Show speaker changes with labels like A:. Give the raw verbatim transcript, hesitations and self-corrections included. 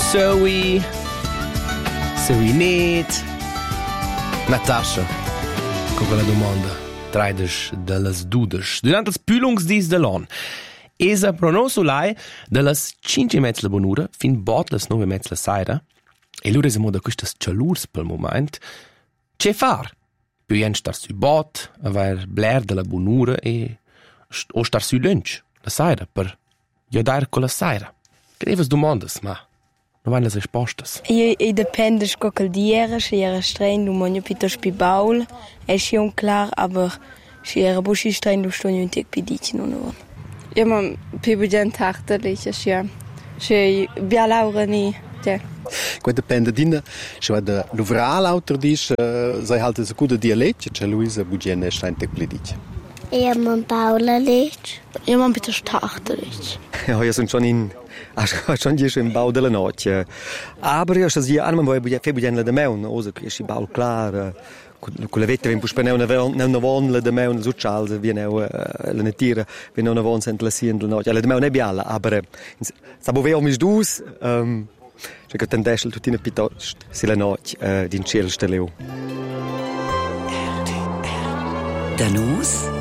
A: Zoe, Zoe net, Natascha, con quella domanda, traides dallas dudas, durant els pülungsdis de l'on. Esa pronoso lai dallas cinque e mezza bonura fin bot las nove e mezza saira, e lura se moda quistas cialurs pel moment, ce far? Puien star sui bot, aver bler della bonura e o star sui lunch, la saira, per jodar con la saira. Grevas domandas, ma non van las rispostas.
B: E, e depende sco quel dia, se era strein, du monio pitos pi baul, è schon klar, aber se era buschi strein, du stonio un tic pi dici non on.
C: Ja, ma pi budget hartelig, ja. Se bia laura ni, ja.
D: Quei depende d'ina, se va da l'uvral autor dis, uh, sei halt es guda dialecce, c'è Luisa Bugene e stein tic pi dici.
E: Ja, man Paula lich.
B: Ja, man pitos hartelig.
F: Ja, io sono schon in schon die schon im Bau della notte. Aber io sto sia anima voi fe budgen da meun, osa che si bau clar, con la vetta vem pus peneu una una von la da meun su chalze vi neu la netira, vi una von sent la sien la notte. La da meun è biala, aber sa bo veo mis dus, ehm che che tendesel tutina pitost, se la notte din ciel steleu.
G: Danus